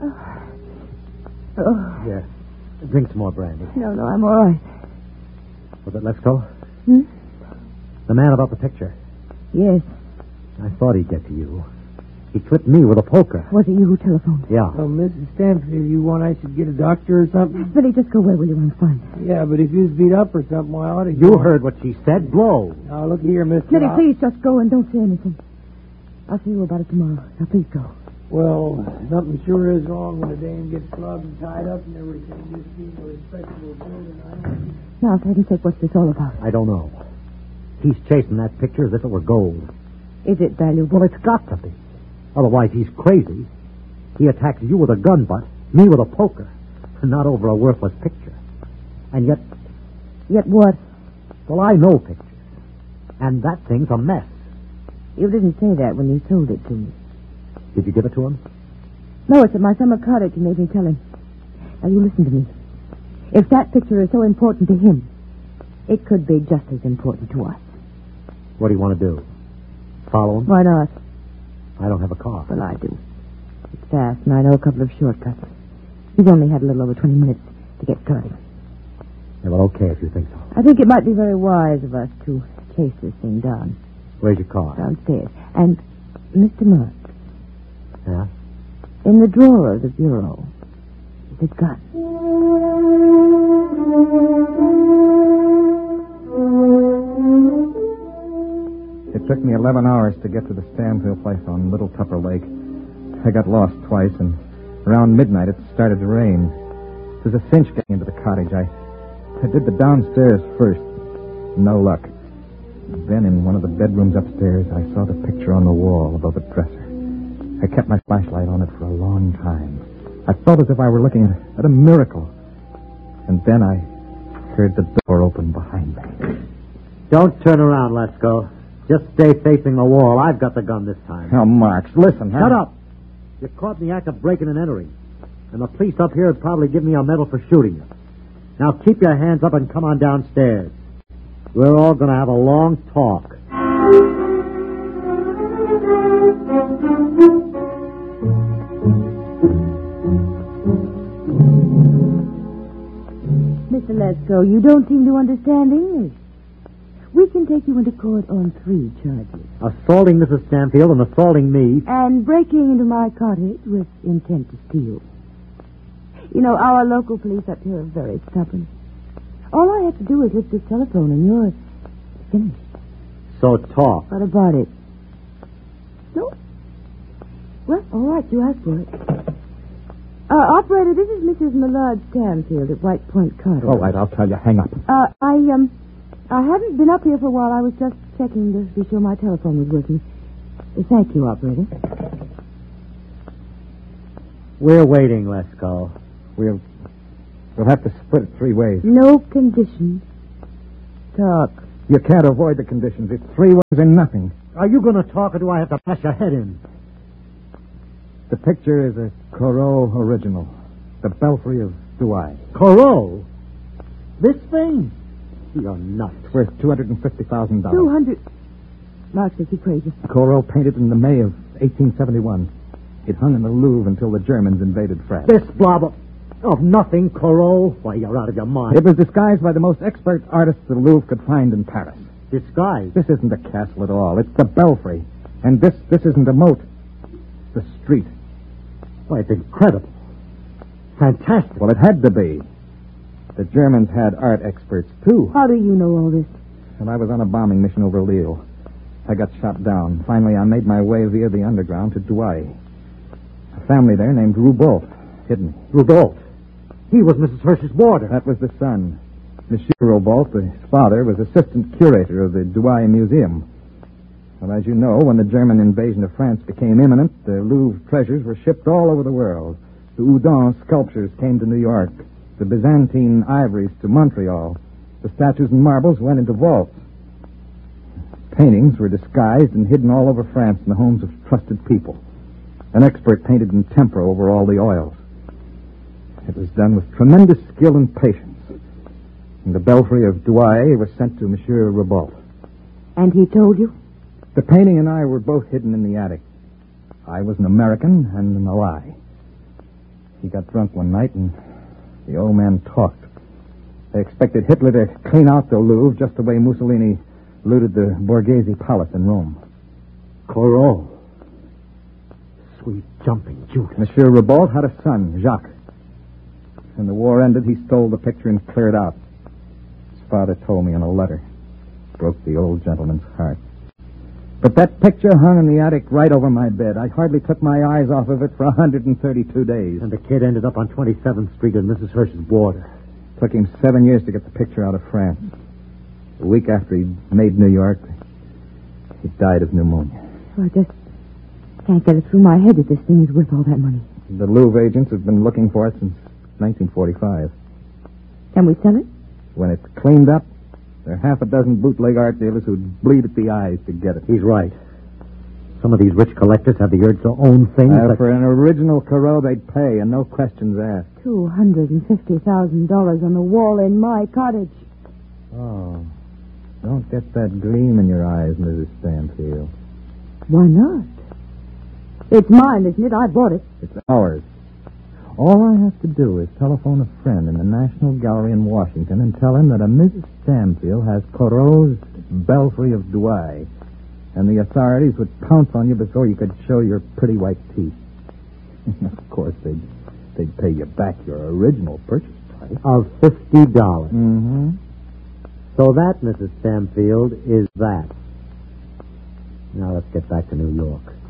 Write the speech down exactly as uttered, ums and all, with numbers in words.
Oh. Here. Drink some more brandy. No, no, I'm all right. Was it Lesko? Hmm? The man about the picture. Yes. I thought he'd get to you. He clipped me with a poker. Was it you who telephoned? Yeah. Oh, Missus Stanfield, you want I should get a doctor or something? Billy, just go where will you? I'm fine. Yeah, but if you was beat up or something, why ought to... You heard what she said. Blow. Now, look here, Mister Billy, I'll- please just go and don't say anything. I'll see you about it tomorrow. Now, please go. Well, something sure is wrong when a dame gets clubbed and tied up and everything. This being a respectable building, I don't... Now, for heaven's sake, what's this all about? I don't know. He's chasing that picture as if it were gold. Is it valuable? Well, it's got to be. Otherwise, he's crazy. He attacks you with a gun butt, me with a poker, not over a worthless picture. And yet, Yet what? well, I know pictures. And that thing's a mess. You didn't say that when you sold it to me. Did you give it to him? No, it's at my summer cottage. You made me tell him. Now, you listen to me. If that picture is so important to him, it could be just as important to us. What do you want to do? Follow him? Why not? I don't have a car. Well, I do. It's fast, and I know a couple of shortcuts. You've only had a little over twenty minutes to get started. Yeah, well, okay if you think so. I think it might be very wise of us to chase this thing down. Where's your car? Downstairs. And, Mister Mark, Yeah? in the drawer of the bureau is a gun. It took me eleven hours to get to the Stanfield place on Little Tupper Lake. I got lost twice, and around midnight it started to rain. It was a cinch getting into the cottage. I, I did the downstairs first. No luck. Then in one of the bedrooms upstairs, I saw the picture on the wall above a dresser. I kept my flashlight on it for a long time. I felt as if I were looking at, at a miracle. And then I heard the door open behind me. Don't turn around, Lesko. Just stay facing the wall. I've got the gun this time. Oh, Marks, listen. Shut up. You're caught in the act of breaking and entering. And the police up here would probably give me a medal for shooting you. Now keep your hands up and come on downstairs. We're all going to have a long talk. Mister Lesko, you don't seem to understand English. We can take you into court on three charges. Assaulting Missus Stanfield and assaulting me. And breaking into my cottage with intent to steal. You know, our local police up here are very stubborn. All I have to do is lift this telephone and you're finished. So talk. What about it? No? Well, all right, you asked for it. Uh, operator, this is Missus Millard Stanfield at White Point Cottage. All right, I'll tell you. Hang up. Uh, I, um, I haven't been up here for a while. I was just checking to be sure my telephone was working. Uh, thank you, operator. We're waiting, Lesko. We'll, we'll have to split it three ways. No conditions. Talk. You can't avoid the conditions. It's three ways or nothing. Are you going to talk or do I have to bash your head in? The picture is a Corot original. The Belfry of Douai. Corot? This thing? You're nuts. It's worth two hundred fifty thousand dollars. Two hundred... Mark says you're crazy. Corot painted in the May of eighteen seventy-one. It hung in the Louvre until the Germans invaded France. This blob of, of nothing, Corot? Why, you're out of your mind. It was disguised by the most expert artists the Louvre could find in Paris. Disguised? This isn't a castle at all. It's the Belfry. And this this isn't a moat. It's the street. Why, it's incredible. Fantastic. Well, it had to be. The Germans had art experts, too. How do you know all this? And I was on a bombing mission over Lille. I got shot down. Finally, I made my way via the underground to Douai. A family there named Roubault hid me. Roubault? He was Missus Hirsch's warder. That was the son. Monsieur Roubault, his father, was assistant curator of the Douai Museum. Well, as you know, when the German invasion of France became imminent, the Louvre treasures were shipped all over the world. The Houdon sculptures came to New York. The Byzantine ivories to Montreal. The statues and marbles went into vaults. Paintings were disguised and hidden all over France in the homes of trusted people. An expert painted in tempera over all the oils. It was done with tremendous skill and patience. And the Belfry of Douai was sent to Monsieur Roubault. And he told you? The painting and I were both hidden in the attic. I was an American and an ally. He got drunk one night, and the old man talked. They expected Hitler to clean out the Louvre just the way Mussolini looted the Borghese Palace in Rome. Corot. Sweet jumping Judas. Monsieur Rebault had a son, Jacques. When the war ended, he stole the picture and cleared out. His father told me in a letter. Broke the old gentleman's heart. But that picture hung in the attic right over my bed. I hardly took my eyes off of it for one hundred thirty-two days. And the kid ended up on twenty-seventh Street in Missus Hirsch's boarder. Took him seven years to get the picture out of France. A week after he made New York, he died of pneumonia. I just can't get it through my head that this thing is worth all that money. The Louvre agents have been looking for it since nineteen forty-five. Can we sell it? When it's cleaned up, there are half a dozen bootleg art dealers who'd bleed at the eyes to get it. He's right. Some of these rich collectors have the urge to own things. Uh, that... For an original Corot, they'd pay, and no questions asked. Two hundred and fifty thousand dollars on the wall in my cottage. Oh, don't get that gleam in your eyes, Missus Stanfield. Why not? It's mine, isn't it? I bought it. It's ours. All I have to do is telephone a friend in the National Gallery in Washington and tell him that a Missus Stanfield has Corot's Belfry of Douai, and the authorities would pounce on you before you could show your pretty white teeth. Of course, they'd, they'd pay you back your original purchase price. Of fifty dollars. Mm-hmm. So that, Missus Stanfield, is that. Now let's get back to New York.